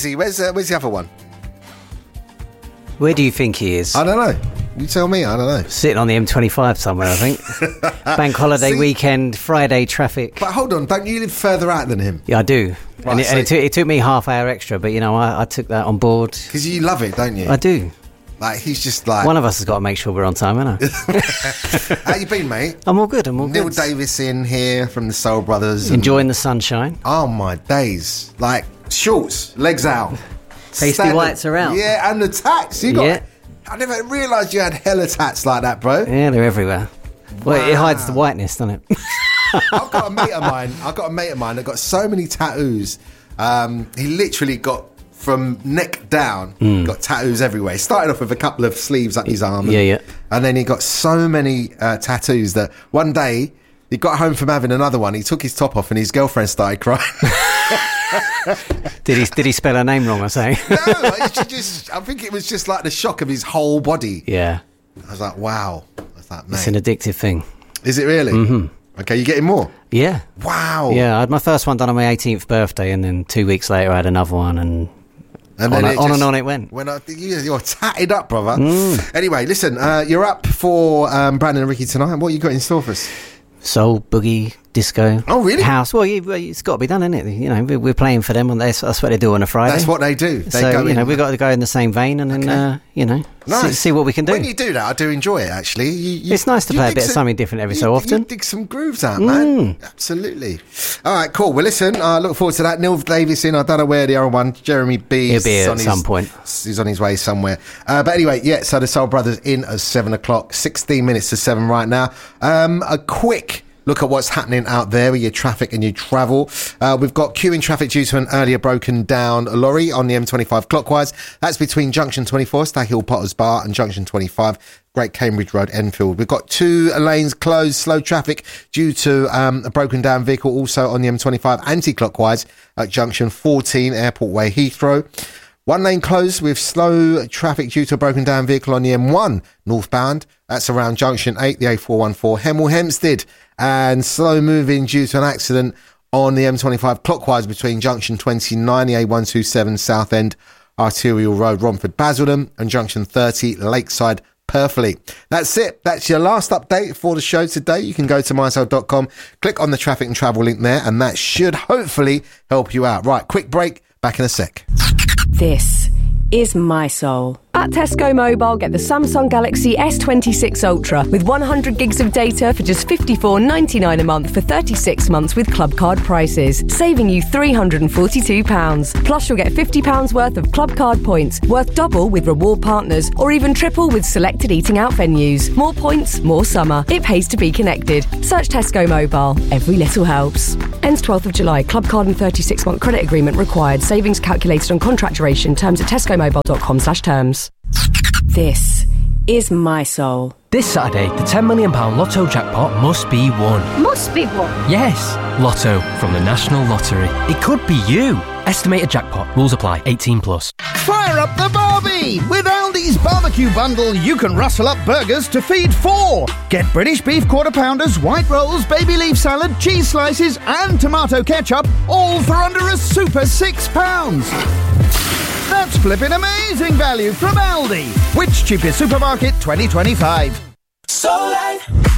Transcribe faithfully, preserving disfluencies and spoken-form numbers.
he? Where's uh, where's the other one? Where do you think he is? I don't know. You tell me. I don't know. Sitting on the M twenty-five somewhere, I think. Bank holiday See? weekend, Friday traffic. But hold on, don't you live further out than him? Yeah, I do. Right, and it, so- and it, took, it took me half hour extra, but, you know, I, I took that on board. Because you love it, don't you? I do. Like, he's just like... One of us has got to make sure we're on time, haven't I? How you been, mate? I'm all good, I'm all Neil good. Davis in here from the Soul Brothers. and- Enjoying the sunshine. Oh, my days. Like, shorts, legs out. Pasty Standard- whites are out. Yeah, and the tats. You got... Yeah. I never realised you had hella tats like that, bro. Yeah, they're everywhere. Well, it hides the whiteness, doesn't it? I've got a mate of mine. I've got a mate of mine that got so many tattoos. Um, he literally got from neck down, Mm. got tattoos everywhere. He started off with a couple of sleeves up his arm. Yeah, and, yeah. And then he got so many uh, tattoos that one day he got home from having another one. He took his top off and his girlfriend started crying. Did he did he spell her name wrong or something? No, it's just, I think it was just like the shock of his whole body. Yeah. I was like, wow. I was like, It's mate. an addictive thing. Is it really? Mm-hmm. Okay, you getting more? Yeah. Wow. Yeah, I had my first one done on my eighteenth birthday, and then two weeks later I had another one, and, And on, then a- it on just- and on it went. When I, you, you're tatted up, brother. Mm. Anyway, listen, uh, you're up for um, Brandon and Ricky tonight. What you got in store for us? Soul, boogie, disco. Oh, really? House. Well, you, well, it's got to be done, isn't it? You know, we're, we're playing for them, and that's, that's what they do on a Friday. That's what they do. They so, go you in. know, we've got to go in the same vein, and then, Okay. uh, you know, Nice. see, see what we can do. When you do that, I do enjoy it, actually. You, you, It's nice to you play a dig bit of something different every you- so often. You dig some grooves out, man. Absolutely. All right, cool. Well, listen, I look forward to that. Neil Davis in. I don't know where the other one. Jeremy B. He'll be here on at his- some point. He's on his way somewhere. Uh, but anyway, yeah, so the Soul Brothers in at seven o'clock. sixteen minutes to seven right now. Um, a quick look at what's happening out there with your traffic and your travel. Uh, we've got queuing traffic due to an earlier broken down lorry on the M twenty-five clockwise. That's between Junction twenty-four, Stag Hill Potters Bar, and Junction twenty-five, Great Cambridge Road, Enfield. We've got two lanes closed, slow traffic due to um, a broken down vehicle also on the M twenty-five anti-clockwise at Junction fourteen, Airport Way, Heathrow. One lane closed with slow traffic due to a broken down vehicle on the M one northbound. That's around Junction eight, the A four one four, Hemel Hempstead. And slow moving due to an accident on the M twenty-five clockwise between Junction twenty-nine, the A one two seven Southend Arterial Road, Romford Basildon, and Junction thirty, Lakeside Purfleet. That's it. That's your last update for the show today. You can go to my soul dot com, click on the traffic and travel link there, and that should hopefully help you out. Right, quick break. Back in a sec. This is My Soul. At Tesco Mobile, get the Samsung Galaxy S twenty-six Ultra with one hundred gigs of data for just fifty-four ninety-nine a month for thirty-six months with Club Card prices, saving you three hundred forty-two pounds. Plus, you'll get fifty pounds worth of Club Card points, worth double with reward partners, or even triple with selected eating out venues. More points, more summer. It pays to be connected. Search Tesco Mobile. Every little helps. Ends twelfth of July. Club Card and thirty-six month credit agreement required. Savings calculated on contract duration. Terms at tesco mobile dot com slash terms. This is My Soul. This Saturday, the ten million pounds Lotto jackpot must be won. Must be one. Yes, Lotto from the National Lottery. It could be you. Estimated jackpot. Rules apply. eighteen plus. Fire up the barbie! With Aldi's barbecue bundle, you can rustle up burgers to feed four. Get British beef quarter pounders, white rolls, baby leaf salad, cheese slices, and tomato ketchup, all for under a super six pounds. That's flipping amazing value from Aldi. Which cheapest supermarket twenty twenty-five? So light.